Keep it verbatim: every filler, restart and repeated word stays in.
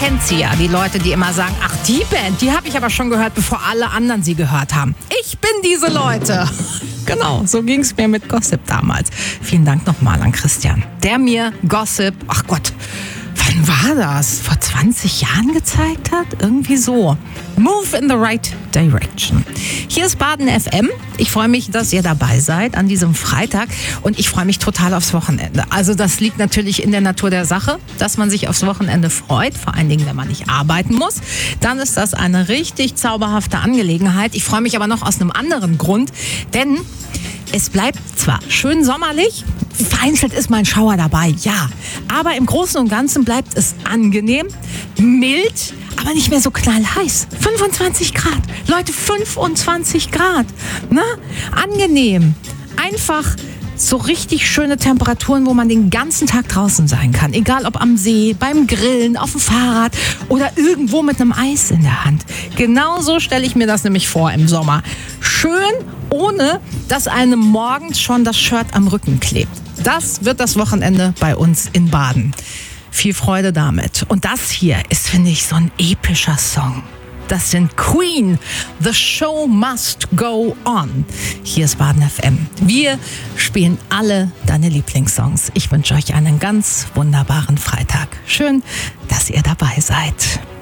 kennt sie ja, die Leute, die immer sagen, ach, die Band, die habe ich aber schon gehört, bevor alle anderen sie gehört haben. Ich bin diese Leute. Genau, so ging es mir mit Gossip damals. Vielen Dank nochmal an Christian, der mir Gossip, ach Gott, wann war das? Vor zwanzig Jahren gezeigt hat? Irgendwie so. Move in the right direction. Hier ist Baden F M. Ich freue mich, dass ihr dabei seid an diesem Freitag und ich freue mich total aufs Wochenende. Also das liegt natürlich in der Natur der Sache, dass man sich aufs Wochenende freut, vor allen Dingen, wenn man nicht arbeiten muss. Dann ist das eine richtig zauberhafte Angelegenheit. Ich freue mich aber noch aus einem anderen Grund, denn es bleibt zwar schön sommerlich, vereinzelt ist mal ein Schauer dabei, ja. Aber im Großen und Ganzen bleibt es angenehm, mild, aber nicht mehr so knallheiß. fünfundzwanzig Grad. Leute, fünfundzwanzig Grad. Na? Angenehm. Einfach so richtig schöne Temperaturen, wo man den ganzen Tag draußen sein kann. Egal ob am See, beim Grillen, auf dem Fahrrad oder irgendwo mit einem Eis in der Hand. Genauso stelle ich mir das nämlich vor im Sommer. Schön, ohne dass einem morgens schon das Shirt am Rücken klebt. Das wird das Wochenende bei uns in Baden. Viel Freude damit. Und das hier ist, finde ich, so ein epischer Song. Das sind Queen. The Show Must Go On. Hier ist Baden F M. Wir spielen alle deine Lieblingssongs. Ich wünsche euch einen ganz wunderbaren Freitag. Schön, dass ihr dabei seid.